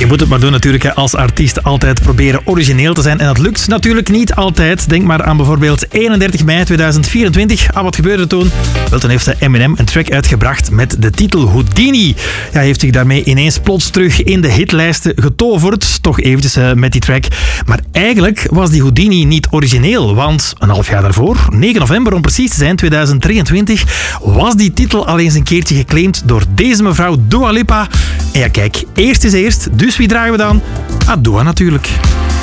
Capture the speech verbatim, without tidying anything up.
Je moet het maar doen natuurlijk, hè, als artiest altijd proberen origineel te zijn. En dat lukt natuurlijk niet altijd. Denk maar aan bijvoorbeeld eenendertig mei tweeduizend vierentwintig. Ah, wat gebeurde toen? Wel, toen heeft Eminem een track uitgebracht met de titel Houdini. Ja, hij heeft zich daarmee ineens plots terug in de hitlijsten getoverd. Toch eventjes uh, met die track. Maar eigenlijk was die Houdini niet origineel. Want een half jaar daarvoor, negen november om precies te zijn, tweeduizend drieëntwintig, was die titel al eens een keertje geclaimd door deze mevrouw Dua Lipa. En ja, kijk, eerst is eerst. Dus wie dragen we dan? Ah, Dua natuurlijk.